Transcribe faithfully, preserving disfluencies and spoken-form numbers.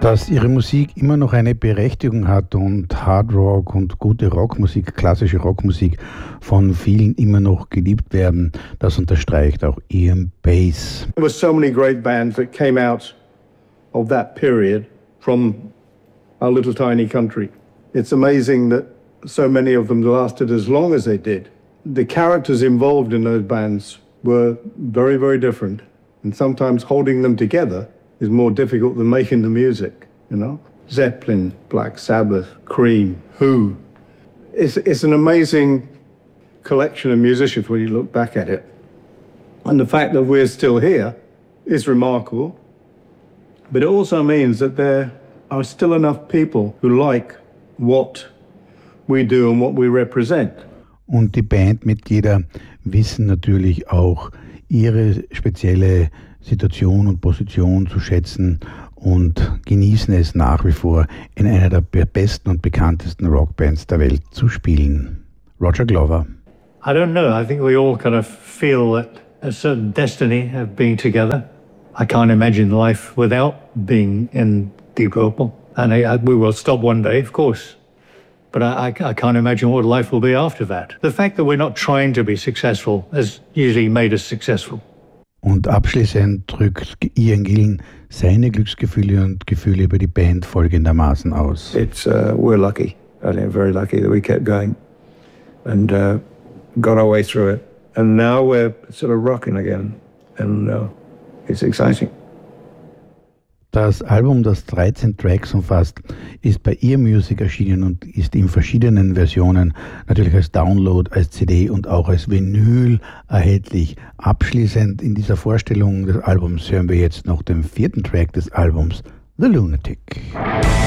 Dass ihre Musik immer noch eine Berechtigung hat und Hard Rock und gute Rockmusik, klassische Rockmusik von vielen immer noch geliebt werden, das unterstreicht auch Ian Paice. There were so many great bands that came out of that period from our little tiny country. It's amazing that so many of them lasted as long as they did. The characters involved in those bands were very, very different, and sometimes holding them together is more difficult than making the music, you know? Zeppelin, Black Sabbath, Cream, Who. It's, it's an amazing collection of musicians when you look back at it. And the fact that we're still here is remarkable. But it also means that there are still enough people who like what we do and what we represent. Und die Bandmitglieder wissen natürlich auch ihre spezielle Situation und Position zu schätzen und genießen es nach wie vor, in einer der besten und bekanntesten Rockbands der Welt zu spielen. Roger Glover. I don't know. I think we all kind of feel that a certain destiny of being together. I can't imagine life without being in Deep Purple. And I, I, we will stop one day, of course. But I, I, I can't imagine what life will be after that. The fact that we're not trying to be successful has usually made us successful. Und abschließend drückt Ian Gillan seine Glücksgefühle und Gefühle über die Band folgendermaßen aus. It's uh, we're lucky. I think very lucky that we kept going and uh, got our way through it. And now we're sort of rocking again, and uh, it's exciting. Das Album, das dreizehn Tracks umfasst, ist bei Ear Music erschienen und ist in verschiedenen Versionen, natürlich als Download, als C D und auch als Vinyl erhältlich. Abschließend in dieser Vorstellung des Albums hören wir jetzt noch den vierten Track des Albums, The Lunatic.